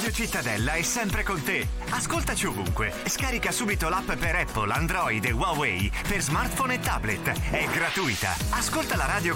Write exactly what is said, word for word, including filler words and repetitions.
Radio Cittadella è sempre con te. Ascoltaci ovunque. Scarica subito l'app per Apple, Android e Huawei per smartphone e tablet. È gratuita. Ascolta la radio